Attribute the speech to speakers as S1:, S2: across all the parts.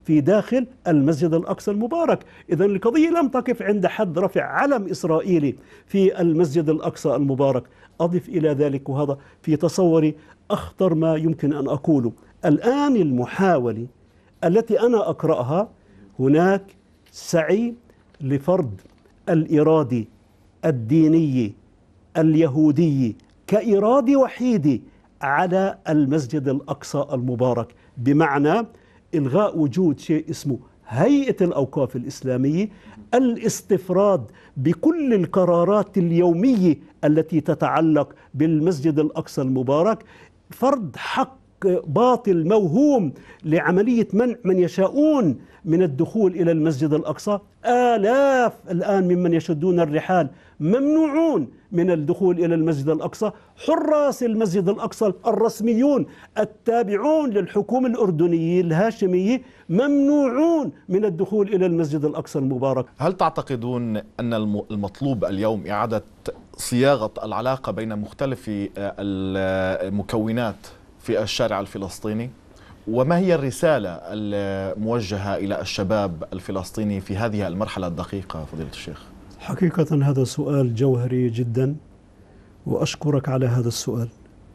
S1: في داخل المسجد الأقصى المبارك. إذن القضية لم تقف عند حد رفع علم إسرائيلي في المسجد الأقصى المبارك. أضف إلى ذلك، وهذا في تصوري أخطر ما يمكن أن أقوله الآن، المحاولة التي أنا أقرأها، هناك سعي لفرض الإرادة الديني اليهودي كإرادة وحيدة على المسجد الأقصى المبارك، بمعنى إلغاء وجود شيء اسمه هيئة الأوقاف الإسلامية، الاستفراد بكل القرارات اليومية التي تتعلق بالمسجد الأقصى المبارك، فرض حق باطل موهوم لعملية منع من يشاءون من الدخول إلى المسجد الأقصى. آلاف الآن ممن يشدون الرحال ممنوعون من الدخول إلى المسجد الأقصى. حراس المسجد الأقصى الرسميون التابعون للحكومة الأردنية الهاشمية ممنوعون من الدخول إلى المسجد الأقصى المبارك.
S2: هل تعتقدون أن المطلوب اليوم إعادة صياغة العلاقة بين مختلف المكونات في الشارع الفلسطيني؟ وما هي الرسالة الموجهة إلى الشباب الفلسطيني في هذه المرحلة الدقيقة فضيلة الشيخ؟
S1: حقيقة هذا سؤال جوهري جدا، وأشكرك على هذا السؤال.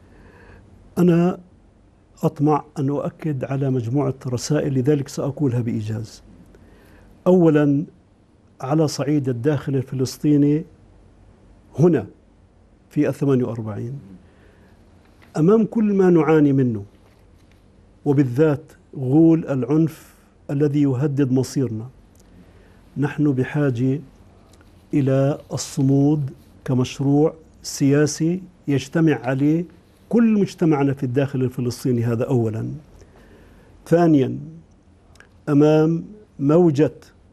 S1: أنا أطمع أن أؤكد على مجموعة رسائل، لذلك سأقولها بإيجاز. أولا، على صعيد الداخل الفلسطيني هنا في 48، أمام كل ما نعاني منه، وبالذات غول العنف الذي يهدد مصيرنا، نحن بحاجة إلى الصمود كمشروع سياسي يجتمع عليه كل مجتمعنا في الداخل الفلسطيني. هذا أولا. ثانيا، أمام موجة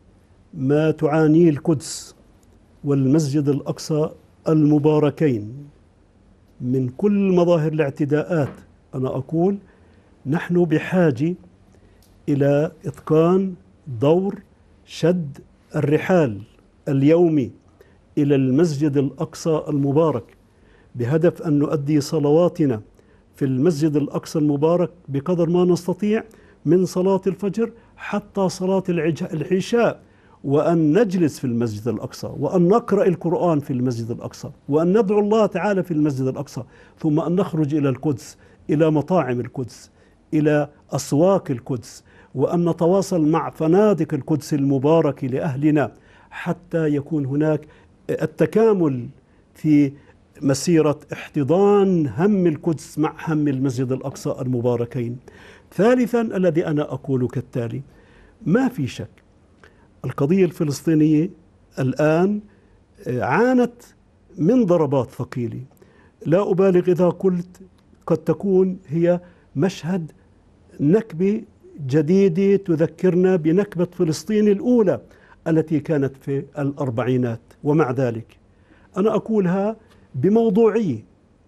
S1: ما تعانيه القدس والمسجد الأقصى المباركين من كل مظاهر الاعتداءات، أنا أقول نحن بحاجة إلى إتقان دور شد الرحال اليومي إلى المسجد الأقصى المبارك، بهدف أن نؤدي صلواتنا في المسجد الأقصى المبارك بقدر ما نستطيع، من صلاة الفجر حتى صلاة العشاء، وأن نجلس في المسجد الأقصى، وأن نقرأ القرآن في المسجد الأقصى، وأن ندعو الله تعالى في المسجد الأقصى، ثم أن نخرج إلى القدس، إلى مطاعم القدس، إلى أسواق القدس، وأن نتواصل مع فنادق القدس المباركة لأهلنا، حتى يكون هناك التكامل في مسيرة احتضان هم القدس مع هم المسجد الأقصى المباركين. ثالثا، الذي أنا أقول كالتالي: ما في شك القضية الفلسطينية الآن عانت من ضربات ثقيلة، لا أبالغ إذا قلت قد تكون هي مشهد نكبة جديدة تذكرنا بنكبة فلسطين الأولى التي كانت في الأربعينات. ومع ذلك أنا أقولها بموضوعية،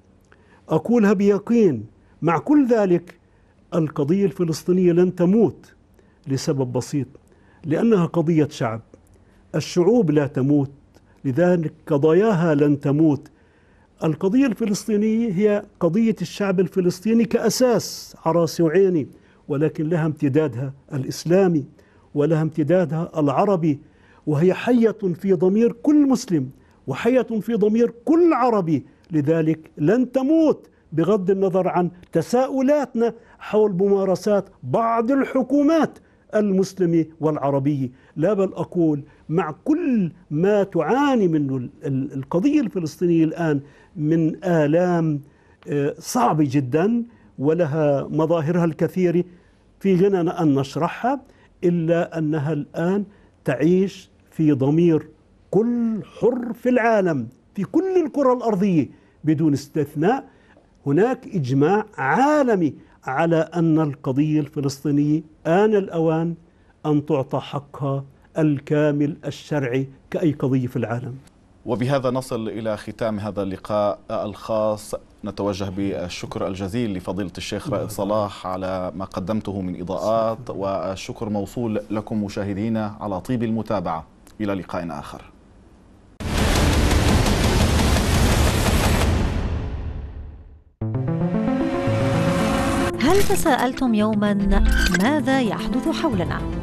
S1: أقولها بيقين. مع كل ذلك القضية الفلسطينية لن تموت لسبب بسيط، لأنها قضية شعب. الشعوب لا تموت، لذلك قضاياها لن تموت. القضية الفلسطينية هي قضية الشعب الفلسطيني كأساس على راسي وعيني، ولكن لها امتدادها الإسلامي ولها امتدادها العربي، وهي حية في ضمير كل مسلم وحية في ضمير كل عربي، لذلك لن تموت بغض النظر عن تساؤلاتنا حول ممارسات بعض الحكومات المسلمة والعربية. لا، بل أقول مع كل ما تعاني منه القضية الفلسطينية الآن من آلام صعبة جدا ولها مظاهرها الكثيرة في غنى أن نشرحها، إلا أنها الآن تعيش في ضمير كل حر في العالم في كل الكرة الأرضية بدون استثناء. هناك إجماع عالمي على أن القضية الفلسطينية آن الأوان أن تعطى حقها الكامل الشرعي كأي قضية في العالم.
S2: وبهذا نصل إلى ختام هذا اللقاء الخاص. نتوجه بالشكر الجزيل لفضيلة الشيخ رائد صلاح على ما قدمته من إضاءات، والشكر موصول لكم مشاهدينا على طيب المتابعة. إلى لقاء آخر.
S3: هل تساءلتم يوما ماذا يحدث حولنا؟